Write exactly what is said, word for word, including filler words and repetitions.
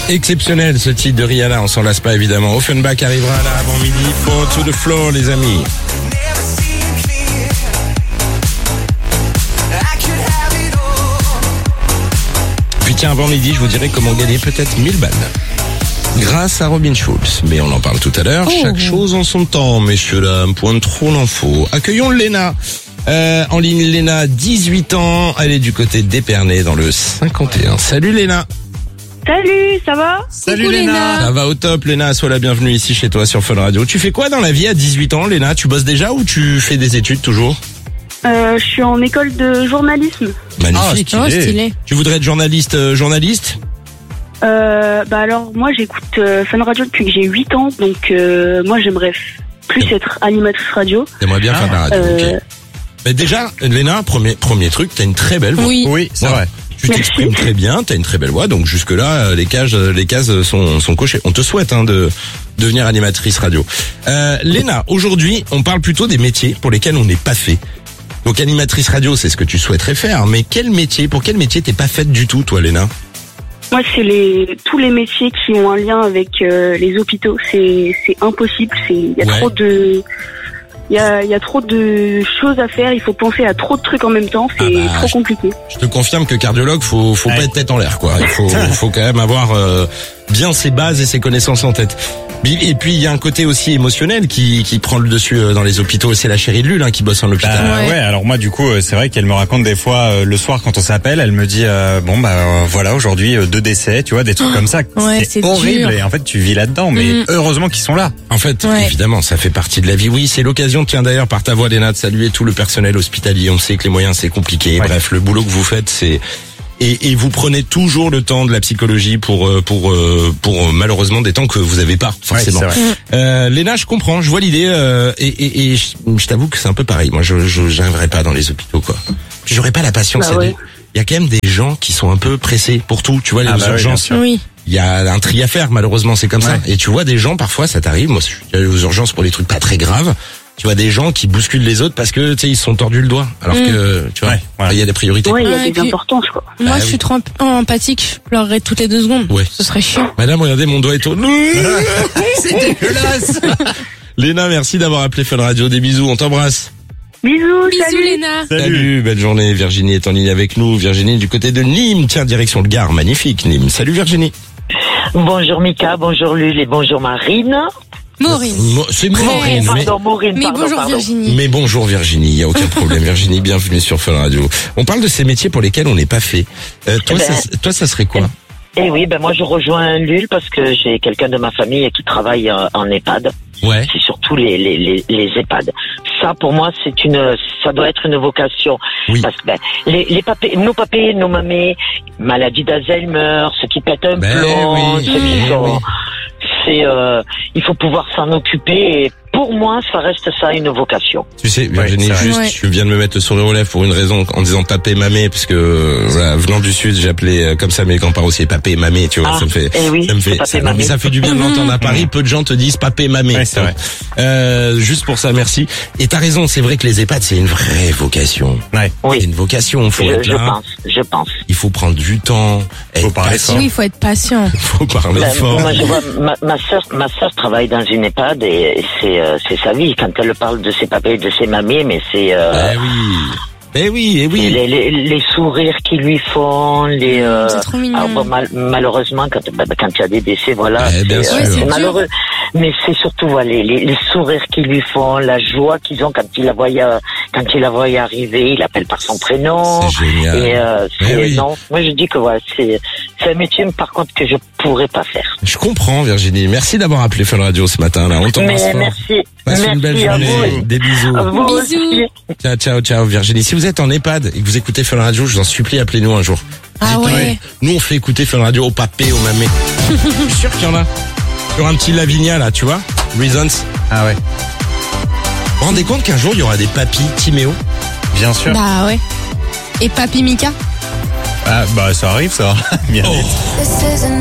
Exceptionnel ce titre de Rihanna, on s'en lasse pas évidemment. Offenbach arrivera là avant midi. Fall to the floor les amis. Puis tiens, avant midi, je vous dirai comment gagner peut-être mille balles. Grâce à Robin Schulz. Mais on en parle tout à l'heure. Oh. Chaque chose en son temps, messieurs, dames. Point trop l'info. Accueillons Léna. Euh, en ligne, Léna, dix-huit ans. Elle est du côté d'Épernay dans le cinquante et un. Salut Léna. Salut, ça va? Salut Léna. Ça va au top Léna, sois la bienvenue ici chez toi sur Fun Radio. Tu fais quoi dans la vie à dix-huit ans Léna? Tu bosses déjà ou tu fais des études toujours? Euh, je suis en école de journalisme. Magnifique. Oh, stylé. Tu voudrais être journaliste euh, journaliste Euh, bah alors, moi j'écoute euh, Fun Radio depuis que j'ai huit ans, donc euh, moi j'aimerais f- plus être animatrice radio. T'aimerais bien ah. faire de la radio, Euh, ok. Mais déjà, Léna, premier, premier truc, t'as une très belle voix. Oui. Oui, c'est Ouais. vrai. Tu t'exprimes très bien, t'as une très belle voix, donc jusque-là, les cases, les cases sont, sont cochées. On te souhaite hein, de devenir animatrice radio. Euh, Léna, aujourd'hui, on parle plutôt des métiers pour lesquels on n'est pas fait. Donc animatrice radio, c'est ce que tu souhaiterais faire, mais quel métier, pour quel métier t'es pas faite du tout, toi, Léna? Moi c'est les tous les métiers qui ont un lien avec euh, les hôpitaux, c'est c'est impossible, c'est il y a Ouais. trop de il y a il y a trop de choses à faire, il faut penser à trop de trucs en même temps, c'est Ah bah, trop je- compliqué. Je te confirme que cardiologue, faut, faut Ouais. pas être tête en l'air, quoi. Il faut, faut quand même avoir euh, bien ses bases et ses connaissances en tête. Et puis il y a un côté aussi émotionnel qui, qui prend le dessus euh, dans les hôpitaux. C'est la chérie de Lul hein, qui bosse en hôpital. Bah, Ouais. ouais. Alors moi du coup euh, c'est vrai qu'elle me raconte des fois euh, le soir quand on s'appelle, elle me dit euh, bon bah euh, voilà aujourd'hui euh, deux décès, tu vois des trucs comme ça. Ouais, c'est horrible dur. et en fait tu vis là-dedans, mais Mm. heureusement qu'ils sont là. En fait, Ouais. évidemment, ça fait partie de la vie. Oui, c'est l'occasion, tiens d'ailleurs, par ta voix, Léna, de saluer tout le personnel hospitalier. On sait que les moyens, c'est compliqué. Ouais. Bref, le boulot que vous faites, c'est... Et, et vous prenez toujours le temps de la psychologie pour euh, pour euh, pour euh, malheureusement des temps que vous avez pas forcément. Ouais, c'est vrai. Euh, Léna, je comprends, je vois l'idée euh, et, et, et je, je t'avoue que c'est un peu pareil. Moi, je je j'arriverai pas dans les hôpitaux quoi. Puis j'aurais pas la patience. Bah à ouais. dire. Il y a quand même des gens qui sont un peu pressés pour tout. Tu vois les Ah bah oui, urgences. bien sûr. Oui. Il y a un tri à faire, malheureusement, c'est comme ça. Ouais. Et tu vois des gens, parfois, ça t'arrive. Moi, je suis allé aux urgences pour des trucs pas très graves. Tu vois des gens qui bousculent les autres parce que tu sais ils se sont tordus le doigt. Alors Mm. que tu vois, Ouais, voilà. il y a des priorités. Ouais, il y a Ouais, et des puis- importances quoi. Moi, Bah je oui. suis trop emp- empathique. Je pleurerais toutes les deux secondes. Ouais. Ce serait chiant. Madame, regardez, mon doigt est tourné. C'est dégueulasse. Léna, merci d'avoir appelé Fun Radio. Des bisous, on t'embrasse. Bisous, Bisous, salut. Léna. Salut, belle journée. Virginie est en ligne avec nous. Virginie du côté de Nîmes. Tiens, direction le Gard. Magnifique, Nîmes. Salut Virginie. Bonjour Mika, bonjour Lul et bonjour Marine. Maureen. Mo- C'est Maureen, mais... Pardon, Maureen, Mais pardon, bonjour pardon. Virginie. Mais bonjour Virginie, il y a aucun problème. Virginie, bienvenue sur Fun Radio. On parle de ces métiers pour lesquels on n'est pas fait. Euh, toi, Eh ben- ça, toi, ça serait quoi? Eh oui, ben moi je rejoins Lul parce que j'ai quelqu'un de ma famille qui travaille euh, en EHPAD. Ouais. C'est surtout les, les, les, les EHPAD. Ça, pour moi, c'est une, ça doit être une vocation. Oui. Parce que ben, les, les papés, nos papés, nos mamés, maladie d'Alzheimer, ceux qui pètent un Ben plomb, oui, ceux qui eh sont, oui. c'est, euh, il faut pouvoir s'en occuper. Et pour moi, ça reste ça une vocation. Tu sais, Virginie, c'est vrai. juste, Ouais. tu viens de me mettre le sourire aux lèvres pour une raison, en disant papé, mamé, parce que, euh, voilà, venant du Sud, j'ai appelé euh, comme ça mes grands-parents aussi, papé, mamé, tu vois, Ah, ça me fait, eh oui, ça me fait, c'est papé, ça, mamé. mais ça fait du bien de l'entendre à Paris, peu de gens te disent papé, mamé. Ouais, c'est vrai. Euh, juste pour ça, merci. Et t'as raison, c'est vrai que les EHPAD, c'est une vraie vocation. Ouais. C'est Oui, une vocation, faut je, être je là, pense, je pense. il faut prendre du temps, Faut être parler patient, Oui, il faut être patient. faut parler Ben, fort. moi, je vois, ma, ma sœur, ma sœur travaille dans une EHPAD et, et c'est, euh, c'est sa vie. Quand elle parle de ses papés, de ses mamies, mais c'est, euh, Eh oui. Eh oui, eh oui. les, les, les sourires qu'ils lui font, les. Euh, C'est trop mignon. alors bon, mal- malheureusement, quand ben, quand il y a des décès, voilà, Eh, bien c'est, sûr. euh, Ouais, c'est c'est malheureux. Mais c'est surtout voilà, les, les, les sourires qu'ils lui font, la joie qu'ils ont quand ils la voient, euh, quand ils la voient arriver, il l'appelle par son prénom. C'est génial. Et euh, Eh c'est oui. non, moi je dis que voilà, c'est c'est un métier par contre que je pourrais pas faire. Je comprends, Virginie. Merci d'avoir appelé Fun Radio ce matin, là. On t'embrasse Mais fort. merci, Passe merci une belle à journée. vous. Des bisous. À vous Bisous. aussi. Ciao, ciao, ciao, Virginie. Si vous êtes en EHPAD et que vous écoutez Fun Radio, je vous en supplie, appelez-nous un jour. Ah Dites-nous, ouais. Nous, on fait écouter Fun Radio au papé, au mamé. Je suis sûr qu'il y en a. Sur un petit Lavinia, là, tu vois. Reasons. Ah ouais. Vous vous rendez compte qu'un jour, il y aura des papis Timéo? Bien sûr. Bah ouais. Et Papy Mika? Ah bah ça arrive ça. Bien vite. This isn't